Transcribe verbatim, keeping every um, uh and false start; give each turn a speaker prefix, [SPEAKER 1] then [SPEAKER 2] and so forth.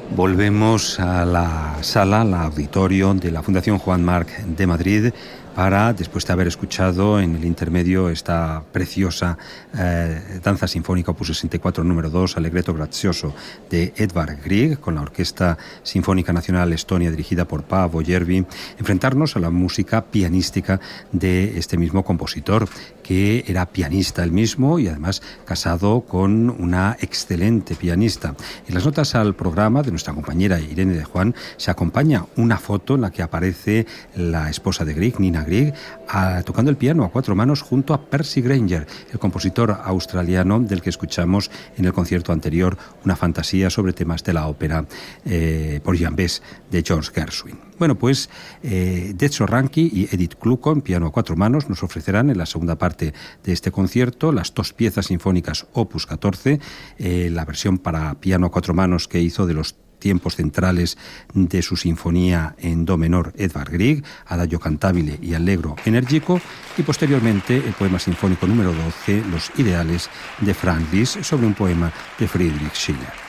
[SPEAKER 1] Volvemos a la sala, al auditorio de la Fundación Joan Marc de Madrid para, después de haber escuchado en el intermedio esta preciosa eh, danza sinfónica opus sesenta y cuatro número dos, Allegretto Grazioso, de Edvard Grieg, con la Orquesta Sinfónica Nacional Estonia dirigida por Paavo Järvi, enfrentarnos a la música pianística de este mismo compositor, que era pianista él mismo y además casado con una excelente pianista. En las notas al programa de nuestra compañera Irene de Juan se acompaña una foto en la que aparece la esposa de Grieg, Nina Grieg, a, tocando el piano a cuatro manos junto a Percy Grainger, el compositor australiano del que escuchamos en el concierto anterior una fantasía sobre temas de la ópera eh, por Jambes de George Gershwin. Bueno, pues eh, Dezsö Ranki y Edith Kluckhoff, en piano a cuatro manos, nos ofrecerán en la segunda parte de este concierto las dos piezas sinfónicas opus catorce, eh, la versión para piano a cuatro manos que hizo de los tiempos centrales de su sinfonía en do menor Edvard Grieg, Adagio cantabile y Allegro enérgico, y posteriormente el poema sinfónico número doce, Los ideales de Franz Liszt, sobre un poema de Friedrich Schiller.